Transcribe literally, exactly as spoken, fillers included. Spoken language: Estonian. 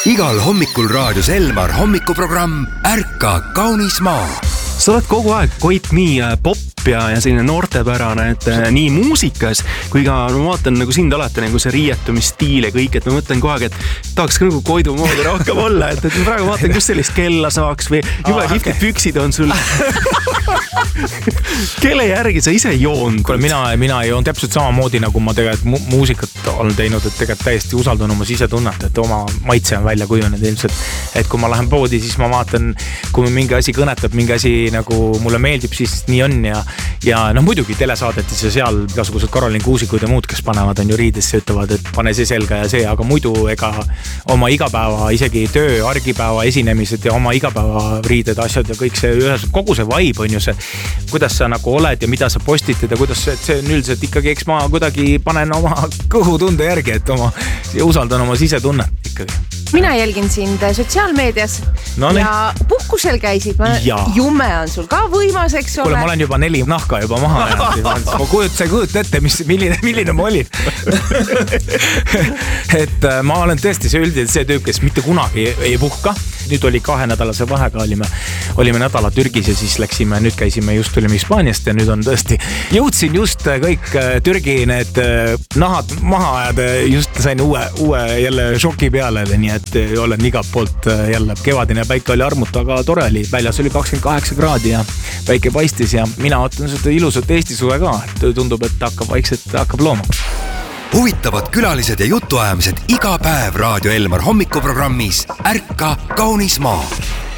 Igal hommikul raadios Elmar hommikuprogramm Ärka kaunis maa. Sa oled kogu aeg, Koit, nii pop ja, ja selline noortepärane, et nii muusikas kui ka ma vaatan nagu sind alati nagu see riietumisstiil ja kõik, et ma mõtlen kogu aeg, et tahaks ka nagu Koidu moodi rohkem olla, et, et ma praegu vaatan, kus sellist kella saaks või juba kihvtid püksid on sul. Kelle järgi sa ise joond? Kuule, mina, mina joon täpselt samamoodi, nagu ma tegelikult mu- muusikat olen teinud, et tegelikult täiesti usaldan oma sisetunnet, et oma maitse on välja kujunenud ilmselt. Et kui ma lähen poodi, siis ma vaatan, kui mingi asi kõnetab, mingi asi nagu mulle meeldib, siis nii on ja ja noh, muidugi telesaadetis ja seal igasugused Karolin Kuusikud ja muud, kes panevad on ju riidesse, ütlevad, et pane see selga ja see, aga muidu ega oma igapäeva, isegi töö, argipäeva esinemised ja oma igapäeva riided, asjad ja kõik see ühes, kogu see vibe on ju see, kuidas sa nagu oled ja mida sa postitad ja kuidas see, see on üldiselt ikkagi, eks ma kuidagi panen oma kõhutunde järgi, et oma, ja usaldan oma sisetunnet ikkagi. Mina jälgin sind sotsiaalmeedias no, ja puhkusel käisid. Ma, jume on sul ka võimas, eks ole. Kuule, ma olen juba neli nahka juba maha jäänud. Ma kujut, sa ei kujut ette, mis, milline, milline ma olin. et ma olen tõesti see üldiselt see tüüp, kes mitte kunagi ei, ei puhka. Nüüd oli kahe nädalase vahega, olime, olime nädala Türgis ja siis läksime, nüüd käisime, just tulime Hispaaniast ja nüüd on tõesti, jõudsin just kõik Türgi need nahad maha ajada, just sain uue, uue jälle šoki peale, nii et olen igalt poolt jälle kevadine päike oli armuta, aga tore oli, väljas oli kakskümmend kaheksa kraadi ja päike paistis ja mina ootan seda ilusat Eesti suve ka, et tundub, et hakkab vaikselt, hakkab looma. Huvitavad külalised ja jutuajamised iga päev Raadio Elmar hommikuprogrammis Ärka kaunis maa.